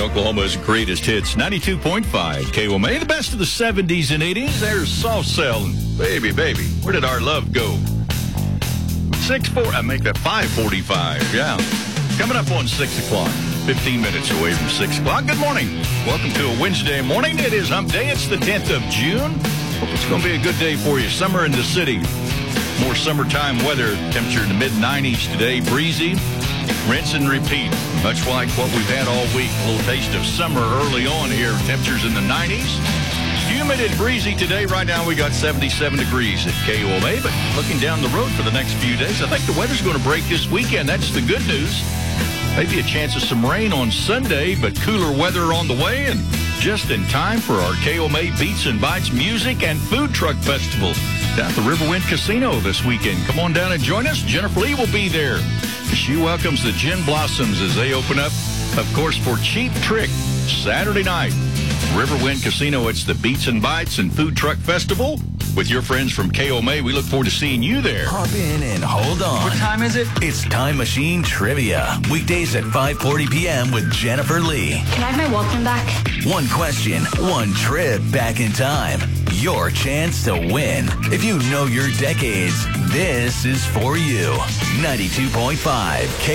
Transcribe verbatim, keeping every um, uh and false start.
Oklahoma's greatest hits, ninety-two point five K O M A. The best of the seventies and eighties. There's Soft Cell and Baby, Baby. Where did our love go? six four, I make that five forty-five, yeah. Coming up on six o'clock, fifteen minutes away from six o'clock. Good morning. Welcome to a Wednesday morning. It is Hump Day. It's the tenth of June. Hope it's going to be a good day for you. Summer in the city. More summertime weather. Temperature in the mid nineties today. Breezy. Rinse and repeat. Much like what we've had all week. A little taste of summer early on here. Temperatures in the nineties. Humid and breezy today. Right now we got seventy-seven degrees at K O M A. But looking down the road for the next few days, I think the weather's going to break this weekend. That's the good news. Maybe a chance of some rain on Sunday, but cooler weather on the way, and just in time for our K O M A Beats and Bites Music and Food Truck Festival down at the Riverwind Casino this weekend. Come on down and join us. Jennifer Lee will be there. She welcomes the Gin Blossoms as they open up, of course, for Cheap Trick Saturday night. Riverwind Casino, it's the Beats and Bites and Food Truck Festival. With your friends from K O M A, we look forward to seeing you there. Hop in and hold on. What time is it? It's Time Machine Trivia. Weekdays at five forty p.m. with Jennifer Lee. Can I have my Walkman back? One question, one trip back in time. Your chance to win. If you know your decades, this is for you. ninety-two point five K